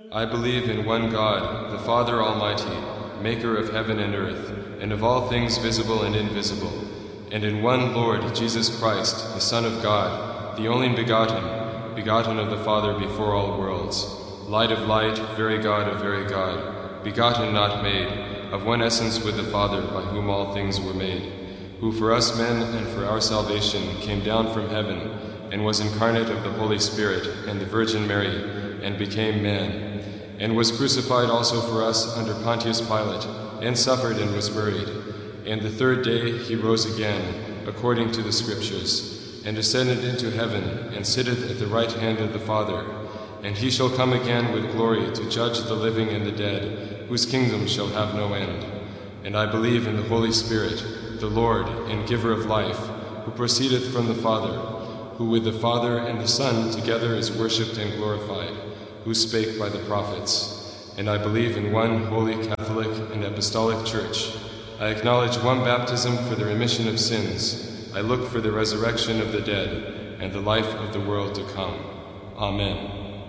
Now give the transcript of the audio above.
I believe in one God, the Father Almighty, maker of heaven and earth, and of all things visible and invisible, and in one Lord Jesus Christ, the Son of God, the only begotten, begotten of the Father before all worlds, light of light, very God of very God, begotten not made, of one essence with the Father, by whom all things were made, who for us men and for our salvation came down from heaven, and was incarnate of the Holy Spirit and the Virgin Mary, and became man, and was crucified also for us under Pontius Pilate, and suffered and was buried. And the third day he rose again, according to the Scriptures, and ascended into heaven, and sitteth at the right hand of the Father. And he shall come again with glory to judge the living and the dead, whose kingdom shall have no end. And I believe in the Holy Spirit, the Lord and giver of life, who proceedeth from the Father, who with the Father and the Son together is worshipped and glorified, who spake by the prophets. And I believe in one holy Catholic and Apostolic Church. I acknowledge one baptism for the remission of sins. I look for the resurrection of the dead and the life of the world to come. Amen.